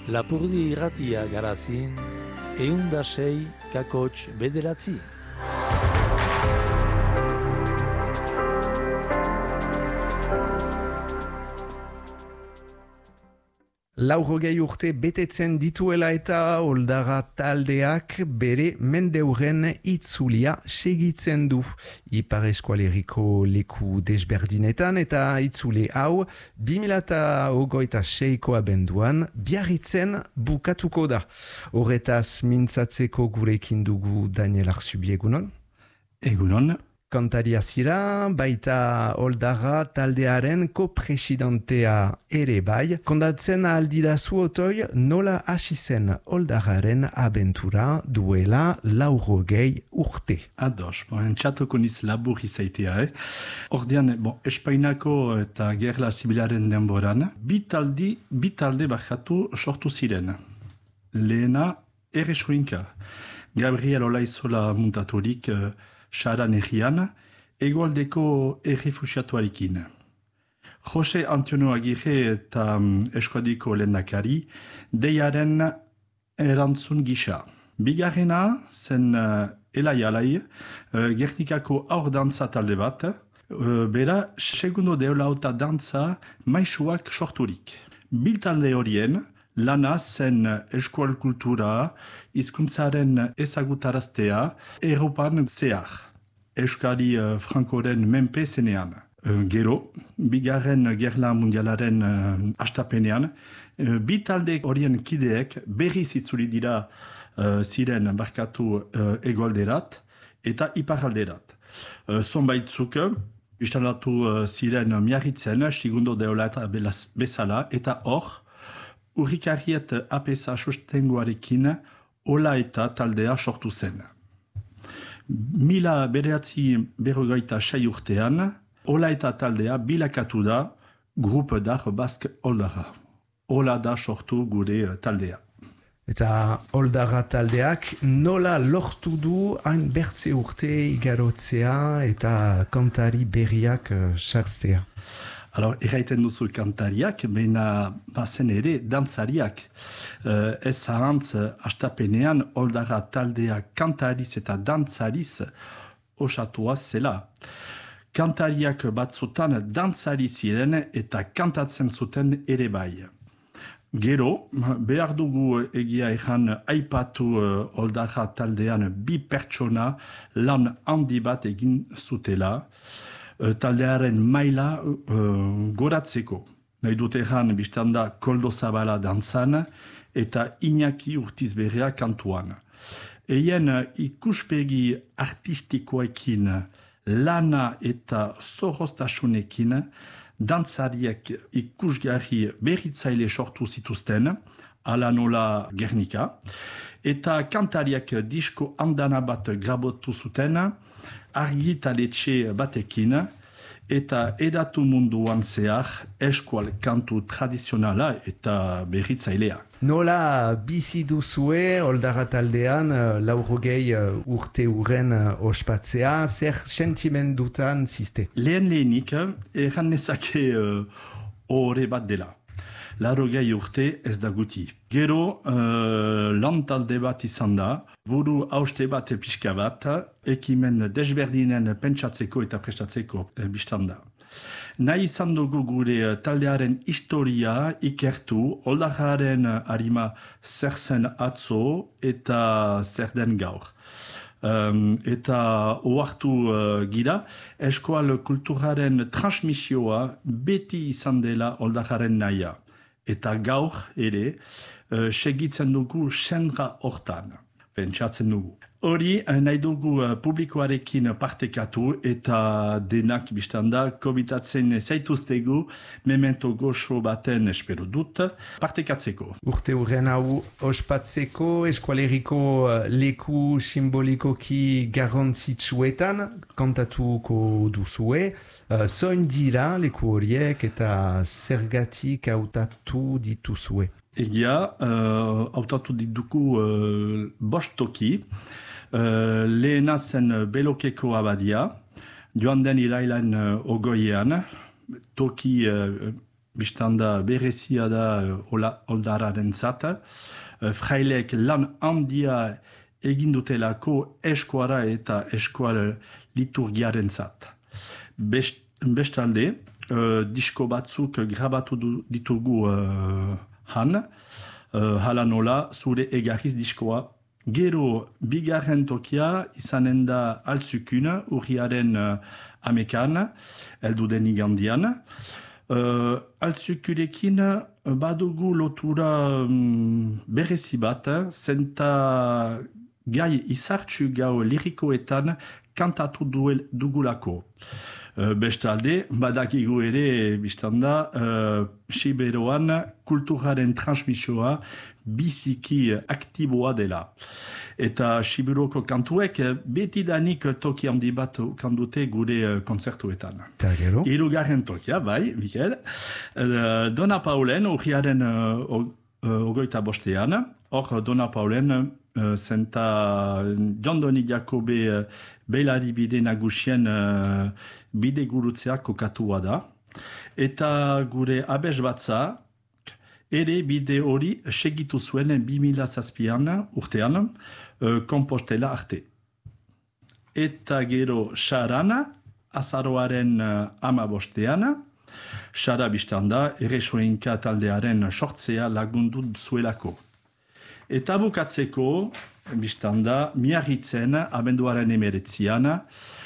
Lapurdi irratia garazin, 106,9. Laurogei urte betetzen dituela eta Oldara taldeak bere mendeuren itzulia segitzen du. Ipar Eskualeriko leku desberdinetan eta itzule hau 2026ko abenduan Biarritzen bukatuko da. Horretaz mintzatzeko gurekin dugu Daniel Arzubi, egunon? Egunon. Kantaria zira, baita Oldara taldearen kopresidentea ere bai. Kondatzen aldidazu otoi nola hasi zen Oldararen abentura duela 80 urte. Ados, entzatuko niz labur izaitea. Ordean, Espainako eta Gerla Zibilaren denboran, bi talde bajatu sortu ziren. Lehena, Erresuinka. Gabriel Olaizola muntaturik Saran egian, egoaldeko errefusiatuarekin. Jose Antonio Agirre eta Eskuadiko lehendakari deiaren erantzun gisa. Bigarrena zen Elai, Gernikako aur dantza talde bat, bera segundo deolauta dantza maisuak sorturik. Biltalde horien, lana zen eskual kultura, hizkuntzaren ezagutaraztea, Europan zehar. Euskari Frankoren menpe zenean. Gero, bigarren gerla mundialaren hastapenean, bi talde horien kideek berriz itzuli dira ziren barkatu egoalderat eta iparalderat. Zonbaitzuk, instalatu ziren Miarritzen, segundo deolata bezala, eta hor, Urrikarriet apesa sustengoarekin Ola eta taldea sortu zen. 1996 urtean, Ola eta taldea bilakatu da Grupo d'Art Basque Oldara. Ola da sortu gure taldea. Eta Oldara taldeak nola lortu du hain bertze urte igarotzea eta kantari berriak sartzea? Erraiten duzu kantariak, baina bazen ere dantzariak. Ez zahantz hastapenean Oldara taldea kantariz eta dantzariz osatua zela. Kantariak batzutan dantzari ziren eta kantatzen zuten ere bai. Gero, behar dugu egia erran aipatu Oldara taldean bi pertsona lan handi bat egin zutela, taldearen maila goratzeko. Nahi dut erran biztanda Koldo Zabala dantzan eta Iñaki Urtizberria kantuan. Eien ikuspegi artistikoekin, lana eta zorroztasunekin, dantzariek ikusgarri berritzaile sortu zituzten, ala nola Gernika, eta kantariak disko andana bat grabotu zuten, argitaletxe batekin, eta edatu munduan zehar eskual kantu tradizionala eta berritzailea. Nola bizi duzue Oldara taldean 80 urte urren ospatzea, zer sentimendutan ziste? Lehenik, erran nezake ohore bat dela. 80 urte ez da guti. Gero, lan talde bat izan da, buru hauste bat pixka bat, ekimen desberdinen pentsatzeko eta prestatzeko biztanda. Nahi izan dugu gure taldearen historia ikertu, Oldararen harima zer zen atzo eta zer den gaur. Eta ohartu gira, eskual kulturaren transmisioa beti izan dela Oldararen nahia. Eta gaur ere, segitzen dugu sendra hortan, pentsatzen dugu. Hori nahi dugu publikoarekin partekatu eta denak biztanda komitatzen zaituztegu memento goxo baten espero dut partekatzeko. Urte urren hau ospatzeko eskualeriko leku simbolikoki garrantzitsuetan kantatuko duzue. Zoin dira leku horiek eta zergatik hautatu dituzue? Egia, hautatu ditugu bost toki. Lehena zen Belokeko abadia, joan den irailan ogoiean, toki biztanda berezia da oldararen zat. Frailek lan handia egin dutelako eskuara eta eskual liturgiaren zat. Bestalde, disko batzuk grabatu ditugu han, hala nola zure egarriz diskoa. Gero, bigarren tokia izanen da altzukun, urriaren amekan, eldu den igandian. Altzukurekin badugu lotura berezi bat, zenta gai izartxu gau lirikoetan kantatu dugulako. Bestalde, badakigu ere, biztanda, Siberoan kulturaren transmisioa biziki aktiboa dela. Eta Siberoko kantuek betidanik toki handi bat kandute gure kontzertuetan. Eta gero? Hirugarren tokia, bai, Mikel. Dona Paulen, urriaren ogoita bostean, hor Dona Paulen zenta Jondoni Jakobe beilari bide nagusien bide gurutzea kokatua da. Eta gure abes batza, ere bide hori segitu zuen 2007 urtean, Kompostela arte. Eta gero Saran, azaroaren 15, Sara biztanda Erresoenka taldearen sortzea lagundu zuelako. Eta bukatzeko, biztanda, Miarritzen abenduaren 19,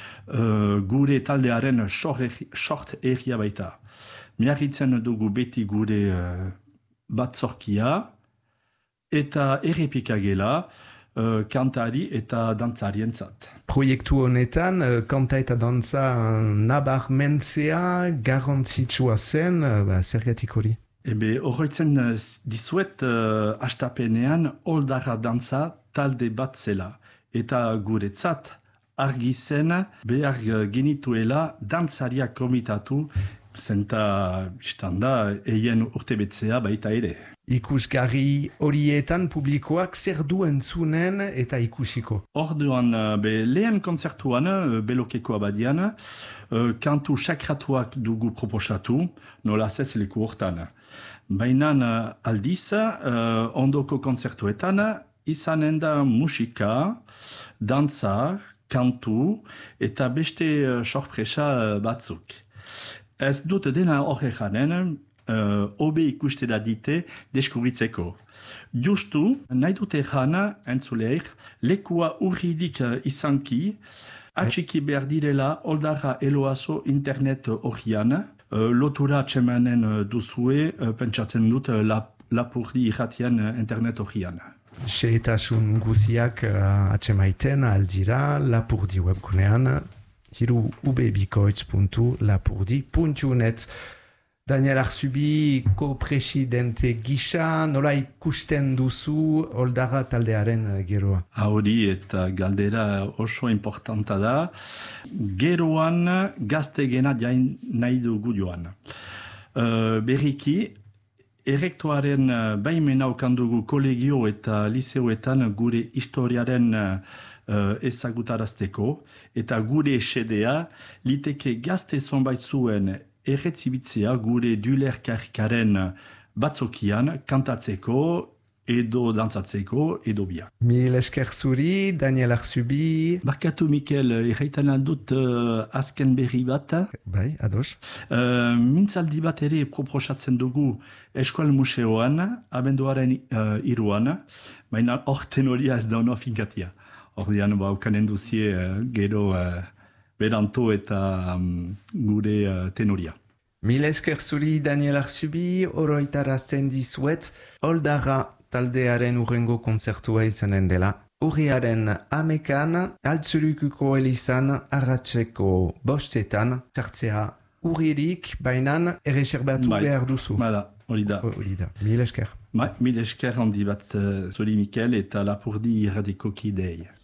gure taldearen sort erria baita. Miarritzen dugu beti gure batzorkia eta errepikagela kantari eta dantzarientzat. Proiektu honetan, kanta eta dantza nabarmentzea garrantzitsua zen, zergatik hori? Horretzen dizuet hastapenean oldarra dantza talde bat zela. Eta guretzat argi zen behar genituela dantzariak komitatu zenta biztanda eien urtebetzea baita ere. Ikusgarri horietan publikoak zer du entzunen eta ikusiko. Orduan, lehen kontzertuan, Belokeko abadian, kantu sakratuak dugu proposatu, nola zez leku hortan. Baina aldiz, ondoko kontzertuetan, izanen da musika, dantza, kantu eta beste sorpresa batzuk. Ez dut dena horreganen, hobe ikustera dite deskubritzeko. Justu, nahi dute jana, entzuleik, lekua urridik izanki, atxiki behar direla oldarra eloazo internet horian, lotura txemanen duzue, pentsatzen dut lapurdi irratian internet horian. Xehetasun guziak atxemaiten aldira lapurdi webgunean, ubebikoitz.lapurdi.net. Daniel Arzubi, ko-presidente gisa, nola ikusten duzu oldarra taldearen geroa? Hori eta galdera oso importanta da. Geroan gazte gena nahi dugu joan. Berriki, errektoaren baimena okandugu kolegio eta liseoetan gure historiaren ezagutarazteko eta gure esedea liteke gazte zonbait zuen erretzibitzea gure dulerkarikaren batzokian kantatzeko edo dantzatzeko edo biak. Mil esker zuri, Daniel Arzubi. Barkatu, Mikel, erraitan aldut azken berri bat. Bai, ados. Mintzaldi bat ere proposatzen dugu Eskual Museoan, abenduaren 3, baina hor tenoria ez da ono finkatia. Ordean, ukanen duzie gero beranto eta gure tenoria. Mil esker zuri, Daniel Arzubi, oroitarazten dizuet, oldarra taldearen urrengo kontzertua izanen dela. Urriaren 11, Altzulukuko elizan arratseko 5, sartzea urririk, bainan erreserbatu behar duzu. Bada, hori da. Mil esker. Mil esker handi bat zuri, Mikel, eta lapurdi irradiko kidei.